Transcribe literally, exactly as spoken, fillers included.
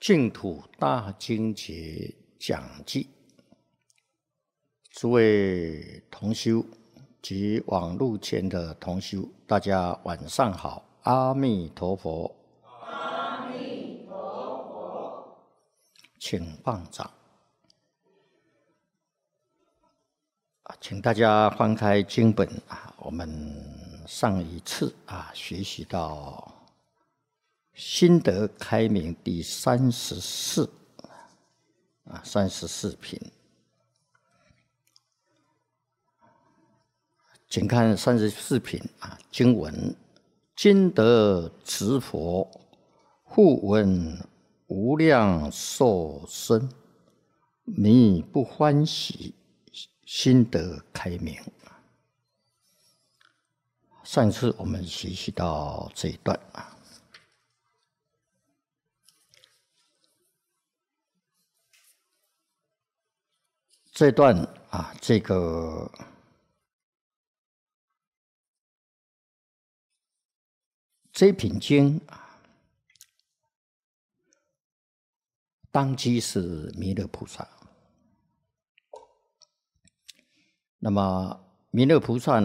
净土大经节讲记，诸位同修及网路前的同修，大家晚上好，阿弥陀佛。 阿弥陀佛， 请放掌。请大家翻开经本啊，我们上一次啊学习到心得开明第三十四啊三十四品，请看三十四品啊经文：今得持佛，复闻无量寿生，弥不欢喜，心得开明。上次我们学习到这一段啊。这段啊，这个这品经啊，当机是弥勒菩萨。那么弥勒菩萨